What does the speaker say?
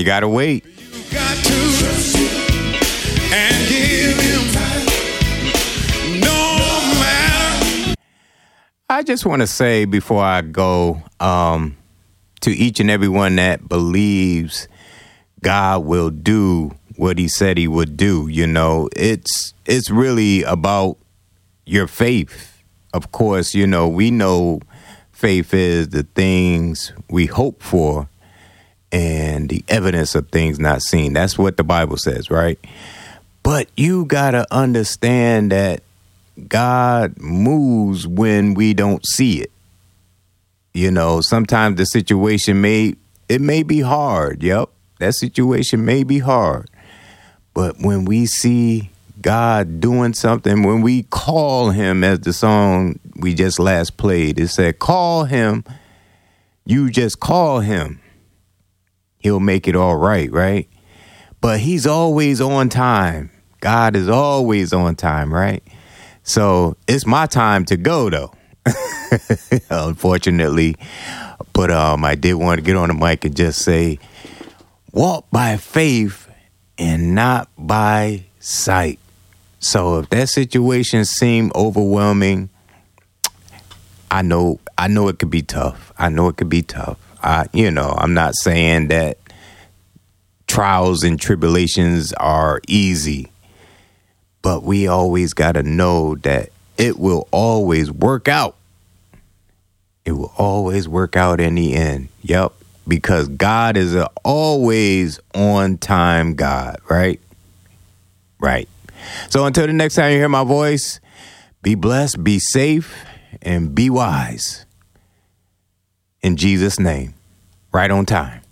got to wait. Got to and give him no matter. I just want to say before I go, to each and everyone that believes God will do what he said he would do, you know, it's really about your faith. Of course, you know, we know faith is the things we hope for and the evidence of things not seen. That's what the Bible says, right? But you got to understand that God moves when we don't see it. You know, sometimes the situation may be hard. Yep, that situation may be hard. But when we see God doing something, when we call him, as the song we just last played, it said, call him, you just call him. He'll make it all right, right? But he's always on time. God is always on time, right? So it's my time to go, though. Unfortunately. But I did want to get on the mic and just say, walk by faith and not by sight. So if that situation seemed overwhelming, I know it could be tough. I'm not saying that trials and tribulations are easy, but we always got to know that it will always work out. It will always work out in the end. Yep. Because God is an always on time God, right? Right. So until the next time you hear my voice, be blessed, be safe, and be wise. In Jesus' name. Right on time.